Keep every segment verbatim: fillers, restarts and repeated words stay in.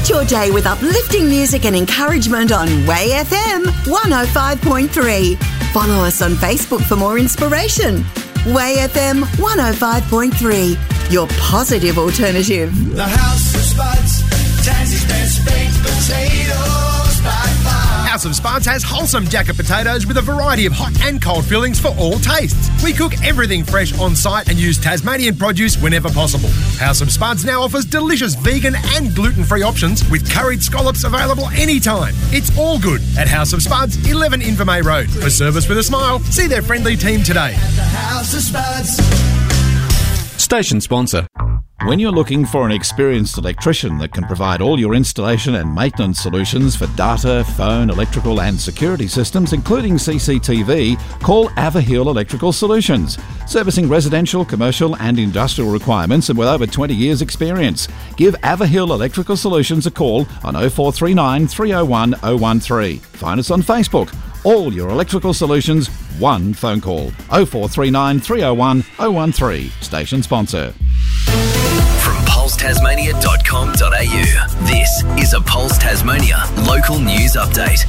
Start your day with uplifting music and encouragement on Way F M one oh five point three. Follow us on Facebook for more inspiration. Way F M one oh five point three, your positive alternative. The House of Spuds, Tassie's best baked potatoes by far. House of Spuds has wholesome jacket potatoes with a variety of hot and cold fillings for all tastes. We cook everything fresh on site and use Tasmanian produce whenever possible. House of Spuds now offers delicious vegan and gluten-free options with curried scallops available anytime. It's all good at House of Spuds, eleven Invermay Road. For service with a smile, see their friendly team today. At the House of Spuds. Station sponsor. When you're looking for an experienced electrician that can provide all your installation and maintenance solutions for data, phone, electrical and security systems, including C C T V, call Averhill Electrical Solutions. Servicing residential, commercial and industrial requirements and with over twenty years experience. Give Averhill Electrical Solutions a call on oh four three nine, three oh one, oh one three. Find us on Facebook. All your electrical solutions, one phone call. oh four three nine, three oh one, oh one three. Station sponsor. From pulse tasmania dot com dot a u, this is a Pulse Tasmania local news update.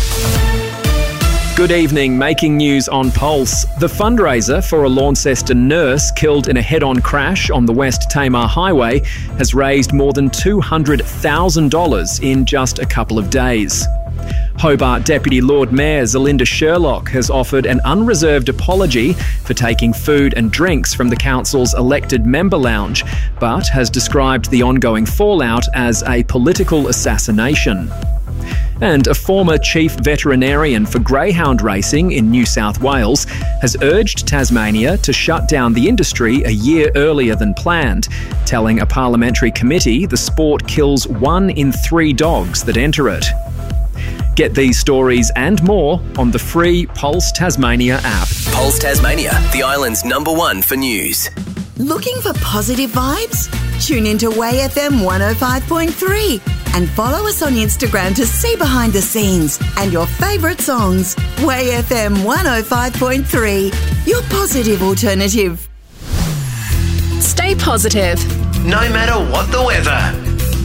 Good evening, making news on Pulse. The fundraiser for a Launceston nurse killed in a head-on crash on the West Tamar Highway has raised more than two hundred thousand dollars in just a couple of days. Hobart Deputy Lord Mayor Zelinda Sherlock has offered an unreserved apology for taking food and drinks from the council's elected member lounge, but has described the ongoing fallout as a political assassination. And a former chief veterinarian for greyhound racing in New South Wales has urged Tasmania to shut down the industry a year earlier than planned, telling a parliamentary committee the sport kills one in three dogs that enter it. Get these stories and more on the free Pulse Tasmania app. Pulse Tasmania, the island's number one for news. Looking for positive vibes? Tune into Way F M one oh five point three and follow us on Instagram to see behind the scenes and your favourite songs. Way F M one oh five point three, your positive alternative. Stay positive, No matter what the weather.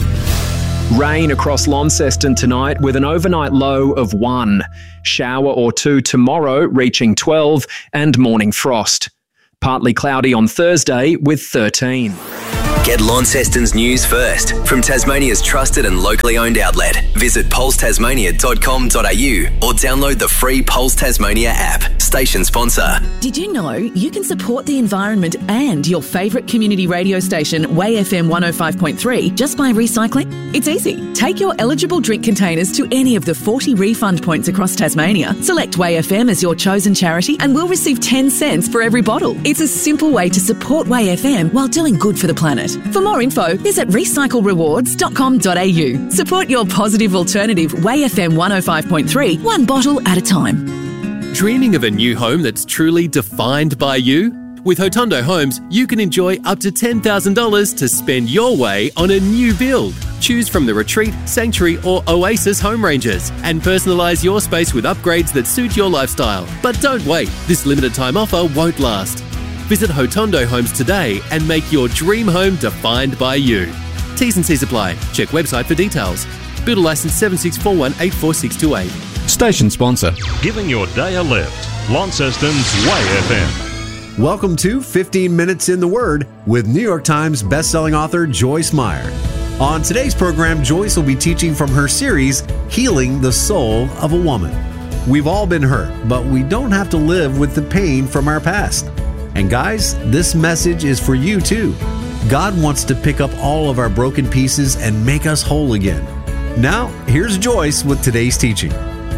Rain across Launceston tonight with an overnight low of one. Shower or two tomorrow reaching twelve and morning frost. Partly cloudy on Thursday with thirteen. Get Launceston's news first from Tasmania's trusted and locally owned outlet. Visit pulse tasmania dot com dot a u or download the free Pulse Tasmania app. Station sponsor. Did you know you can support the environment and your favourite community radio station, Way F M one oh five point three, just by recycling? It's easy. Take your eligible drink containers to any of the forty refund points across Tasmania. Select Way F M as your chosen charity and we'll receive ten cents for every bottle. It's a simple way to support Way F M while doing good for the planet. For more info, visit recycle rewards dot com dot a u. Support your positive alternative, Way F M one oh five point three, one bottle at a time. Dreaming of a new home that's truly defined by you? With Hotondo Homes, you can enjoy up to ten thousand dollars to spend your way on a new build. Choose from the Retreat, Sanctuary or Oasis home ranges and personalise your space with upgrades that suit your lifestyle. But don't wait, this limited time offer won't last. Visit Hotondo Homes today and make your dream home defined by you. T's and C's apply. Check website for details. Builder licence seven six four one eight four six two eight. Station sponsor. Giving your day a lift. Launceston's Way F M. Welcome to fifteen minutes in the Word with New York Times bestselling author Joyce Meyer. On today's program, Joyce will be teaching from her series, Healing the Soul of a Woman. We've all been hurt, but we don't have to live with the pain from our past. And guys, this message is for you too. God wants to pick up all of our broken pieces and make us whole again. Now, here's Joyce with today's teaching.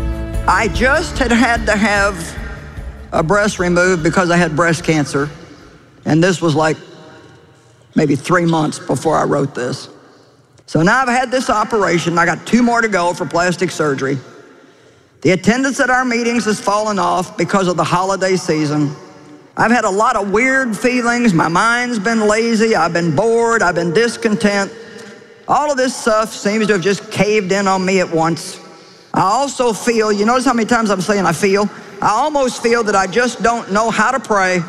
I just had had to have a breast removed because I had breast cancer. And this was like maybe three months before I wrote this. So now I've had this operation. I got two more to go for plastic surgery. The attendance at our meetings has fallen off because of the holiday season. I've had a lot of weird feelings. My mind's been lazy. I've been bored. I've been discontent. All of this stuff seems to have just caved in on me at once. I also feel, you notice how many times I'm saying I feel? I almost feel that I just don't know how to pray.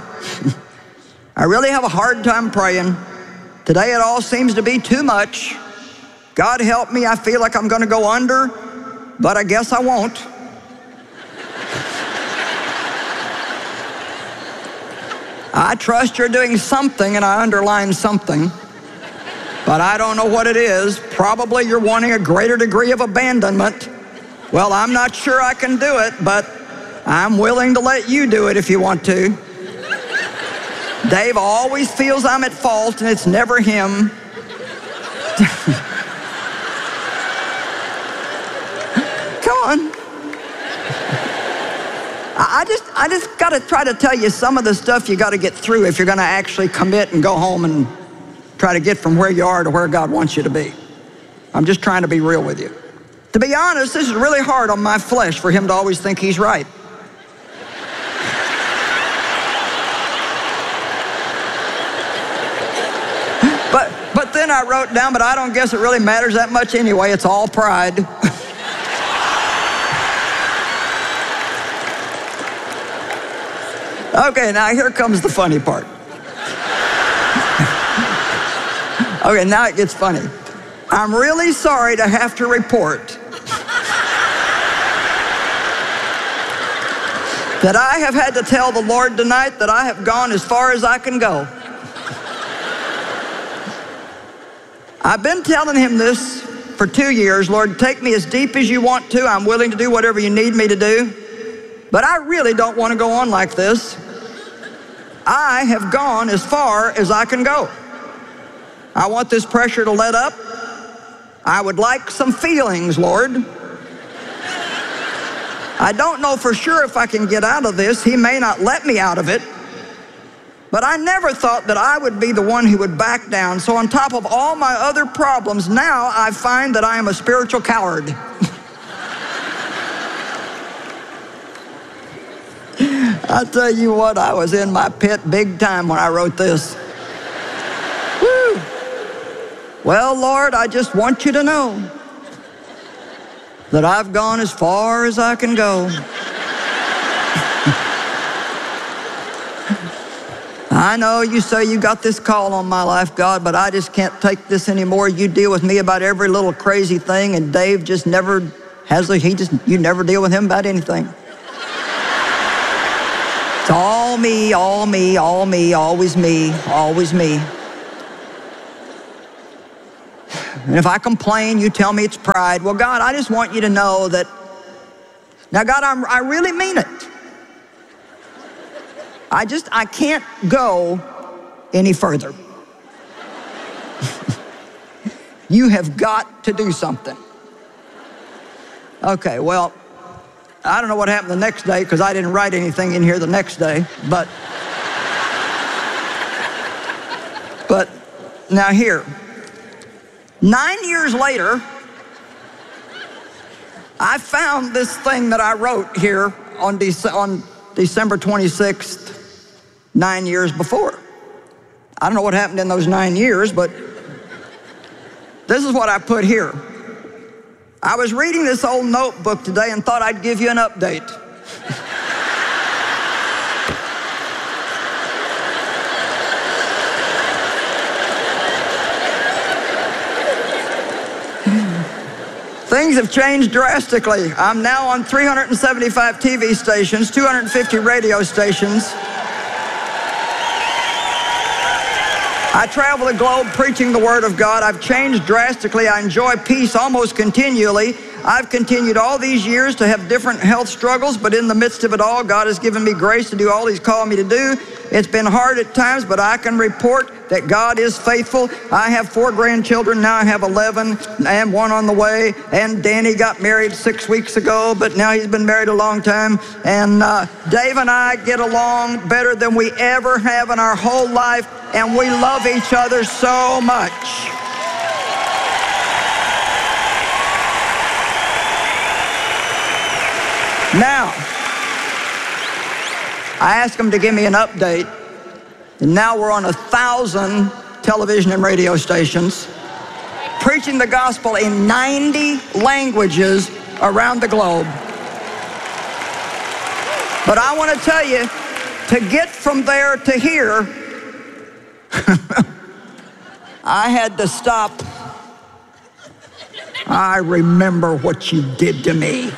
I really have a hard time praying. Today it all seems to be too much. God help me, I feel like I'm going to go under, but I guess I won't. I trust you're doing something, and I underline something, but I don't know what it is. Probably you're wanting a greater degree of abandonment. Well, I'm not sure I can do it, but I'm willing to let you do it if you want to. Dave always feels I'm at fault, and it's never him. Come on. I just, I just got to try to tell you some of the stuff you got to get through if you're going to actually commit and go home and try to get from where you are to where God wants you to be. I'm just trying to be real with you. To be honest, this is really hard on my flesh for him to always think he's right. But, but then I wrote down, but I don't guess it really matters that much anyway. It's all pride. Okay, now here comes the funny part. Okay, now it gets funny. I'm really sorry to have to report that I have had to tell the Lord tonight that I have gone as far as I can go. I've been telling him this for two years. Lord, take me as deep as you want to. I'm willing to do whatever you need me to do. But I really don't want to go on like this. I have gone as far as I can go. I want this pressure to let up. I would like some feelings, Lord. I don't know for sure if I can get out of this. He may not let me out of it. But I never thought that I would be the one who would back down. So on top of all my other problems, now I find that I am a spiritual coward. I tell you what, I was in my pit big time when I wrote this. Woo. Well, Lord, I just want you to know that I've gone as far as I can go. I know you say you got this call on my life, God, but I just can't take this anymore. You deal with me about every little crazy thing, and Dave just never has a, he just, you never deal with him about anything. It's all me, all me, all me, always me, always me. And if I complain, you tell me it's pride. Well, God, I just want you to know that, now, God, I'm, I really mean it. I just, I can't go any further. You have got to do something. Okay, well, I don't know what happened the next day because I didn't write anything in here the next day, but, but now here, nine years later, I found this thing that I wrote here on, Dece- on December twenty-sixth, nine years before. I don't know what happened in those nine years, but this is what I put here. I was reading this old notebook today and thought I'd give you an update. Things have changed drastically. I'm now on three hundred seventy-five T V stations, two hundred fifty radio stations. I travel the globe preaching the Word of God. I've changed drastically. I enjoy peace almost continually. I've continued all these years to have different health struggles, but in the midst of it all, God has given me grace to do all He's called me to do. It's been hard at times, but I can report that God is faithful. I have four grandchildren. Now I have eleven and one on the way. And Danny got married six weeks ago, but now he's been married a long time. And uh, Dave and I get along better than we ever have in our whole life, and we love each other so much. Now, I asked him to give me an update, and now we're on a thousand television and radio stations, preaching the gospel in ninety languages around the globe. But I want to tell you, to get from there to here, I had to stop I remember what you did to me.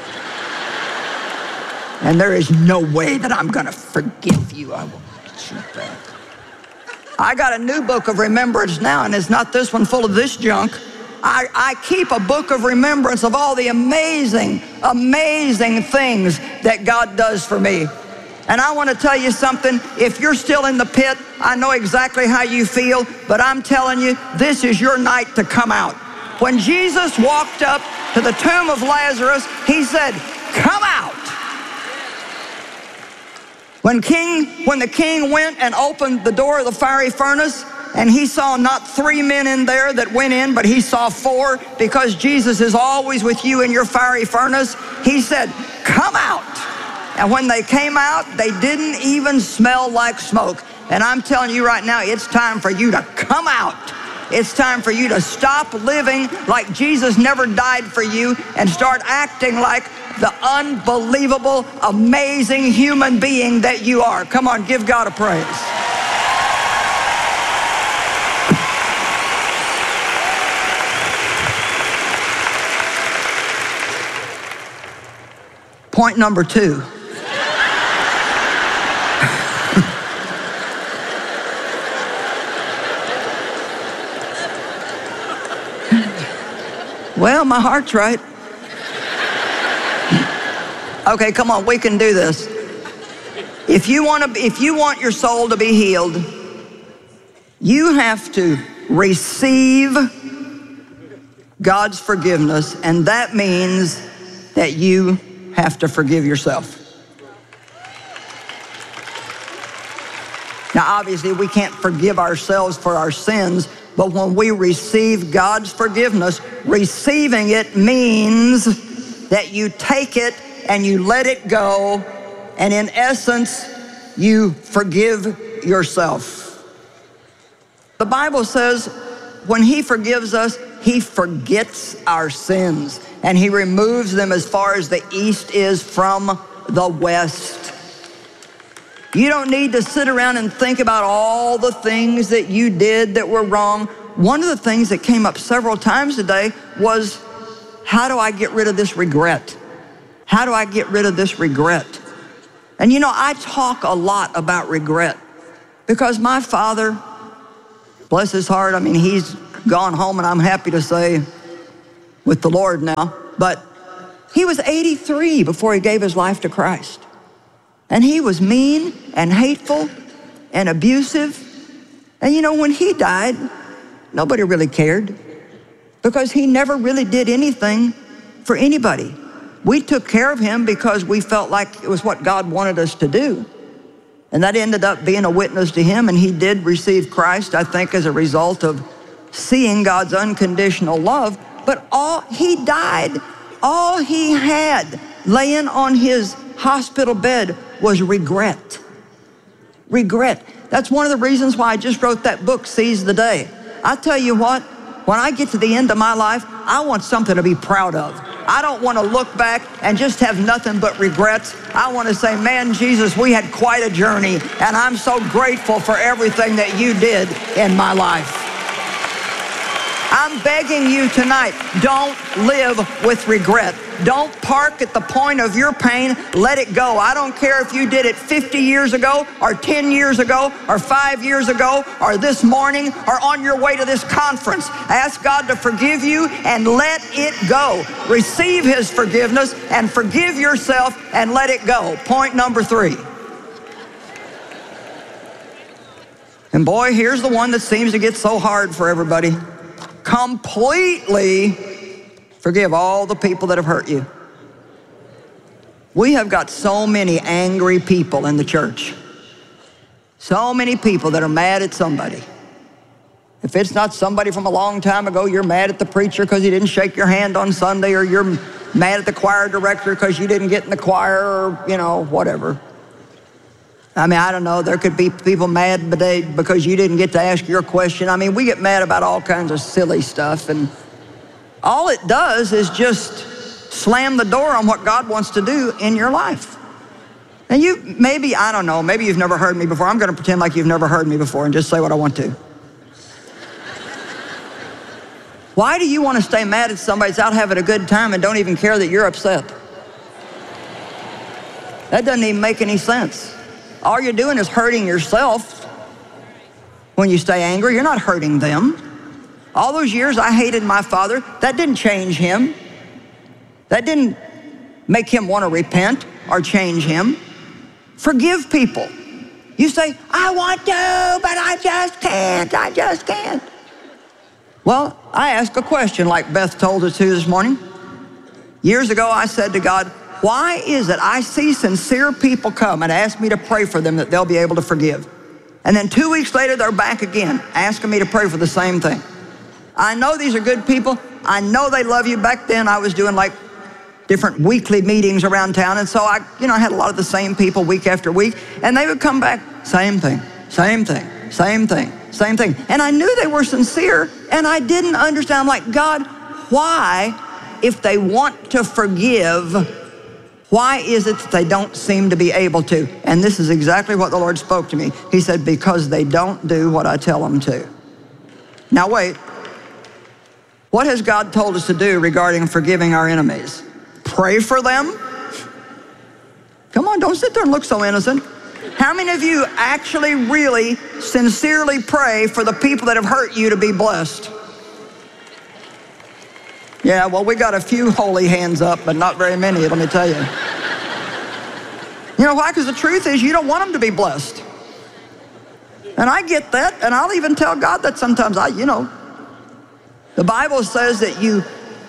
And there is no way that I'm going to forgive you. I will get you back. I got a new book of remembrance now, and it's not this one full of this junk. I, I keep a book of remembrance of all the amazing, amazing things that God does for me. And I want to tell you something. If you're still in the pit, I know exactly how you feel, but I'm telling you, this is your night to come out. When Jesus walked up to the tomb of Lazarus, he said, come out. When king, when the king went and opened the door of the fiery furnace, and he saw not three men in there that went in, but he saw four, because Jesus is always with you in your fiery furnace, he said, come out. And when they came out, they didn't even smell like smoke. And I'm telling you right now, it's time for you to come out. It's time for you to stop living like Jesus never died for you and start acting like the unbelievable, amazing human being that you are. Come on, give God a praise. Point number two. Well, my heart's right. Okay, come on, we can do this. If you want to, if you want your soul to be healed, you have to receive God's forgiveness, and that means that you have to forgive yourself. Now, obviously, we can't forgive ourselves for our sins, but when we receive God's forgiveness, receiving it means that you take it and you let it go, and in essence, you forgive yourself. The Bible says when he forgives us, he forgets our sins, and he removes them as far as the east is from the west. You don't need to sit around and think about all the things that you did that were wrong. One of the things that came up several times today was, how do I get rid of this regret? How do I get rid of this regret? And you know, I talk a lot about regret because my father, bless his heart, I mean, he's gone home, and I'm happy to say with the Lord now, but he was eighty-three before he gave his life to Christ. And he was mean and hateful and abusive. And you know, when he died, nobody really cared because he never really did anything for anybody. We took care of him because we felt like it was what God wanted us to do. And that ended up being a witness to him, and he did receive Christ, I think, as a result of seeing God's unconditional love. But all he died, all he had laying on his hospital bed was regret. Regret. That's one of the reasons why I just wrote that book, Seize the Day. I tell you what, when I get to the end of my life, I want something to be proud of. I don't want to look back and just have nothing but regrets. I want to say, man, Jesus, we had quite a journey, and I'm so grateful for everything that you did in my life. I'm begging you tonight, don't live with regret. Don't park at the point of your pain. Let it go. I don't care if you did it fifty years ago or ten years ago or five years ago or this morning or on your way to this conference. Ask God to forgive you and let it go. Receive his forgiveness and forgive yourself and let it go. Point number three. And boy, here's the one that seems to get so hard for everybody. Completely forgive all the people that have hurt you. We have got so many angry people in the church. So many people that are mad at somebody. If it's not somebody from a long time ago, you're mad at the preacher because he didn't shake your hand on Sunday, or you're mad at the choir director because you didn't get in the choir, or, you know, whatever. I mean, I don't know, there could be people mad because you didn't get to ask your question. I mean, we get mad about all kinds of silly stuff, and all it does is just slam the door on what God wants to do in your life. And you, maybe, I don't know, maybe you've never heard me before. I'm going to pretend like you've never heard me before and just say what I want to. Why do you want to stay mad at somebody that's out having a good time and don't even care that you're upset? That doesn't even make any sense. All you're doing is hurting yourself when you stay angry. You're not hurting them. All those years I hated my father, that didn't change him. That didn't make him want to repent or change him. Forgive people. You say, I want to, but I just can't, I just can't. Well, I ask a question like Beth told us to this morning. Years ago, I said to God, why is it I see sincere people come and ask me to pray for them that they'll be able to forgive? And then two weeks later, they're back again, asking me to pray for the same thing. I know these are good people. I know they love you. Back then, I was doing like different weekly meetings around town. And so I, you know, I had a lot of the same people week after week. And they would come back, same thing, same thing, same thing, same thing. And I knew they were sincere, and I didn't understand. I'm like, God, why, if they want to forgive, why is it that they don't seem to be able to? And this is exactly what the Lord spoke to me. He said, because they don't do what I tell them to. Now wait, what has God told us to do regarding forgiving our enemies? Pray for them? Come on, don't sit there and look so innocent. How many of you actually really sincerely pray for the people that have hurt you to be blessed? Yeah, well, we got a few holy hands up, but not very many, let me tell you. You know why? Because the truth is you don't want them to be blessed. And I get that, and I'll even tell God that sometimes. I, you know, the Bible says that you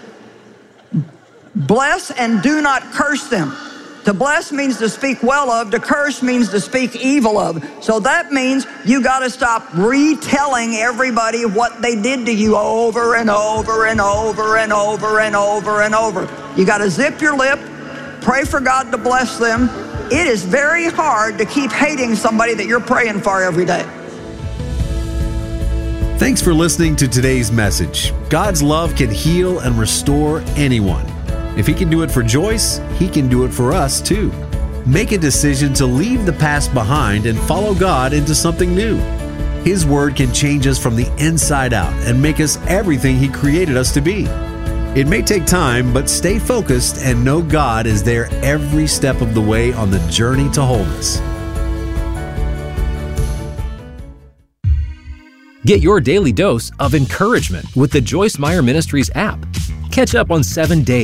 bless and do not curse them. To bless means to speak well of. To curse means to speak evil of. So that means you got to stop retelling everybody what they did to you over and over and over and over and over and over. You got to zip your lip, pray for God to bless them. It is very hard to keep hating somebody that you're praying for every day. Thanks for listening to today's message. God's love can heal and restore anyone. If He can do it for Joyce, He can do it for us too. Make a decision to leave the past behind and follow God into something new. His Word can change us from the inside out and make us everything He created us to be. It may take time, but stay focused and know God is there every step of the way on the journey to wholeness. Get your daily dose of encouragement with the Joyce Meyer Ministries app. Catch up on seven days